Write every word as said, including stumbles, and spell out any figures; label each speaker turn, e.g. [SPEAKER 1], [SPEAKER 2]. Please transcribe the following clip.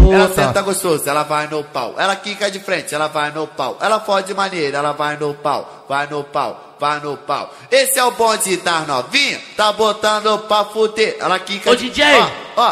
[SPEAKER 1] puta.
[SPEAKER 2] Ela senta gostoso, ela vai no pau. Ela quica de frente, ela vai no pau. Ela fode maneira, ela vai no pau. Vai no pau, vai no pau. Esse é o bonde das novinhas, tá botando pra fuder. Ela quica
[SPEAKER 3] Ô,
[SPEAKER 2] de...
[SPEAKER 3] D J!
[SPEAKER 2] Ó.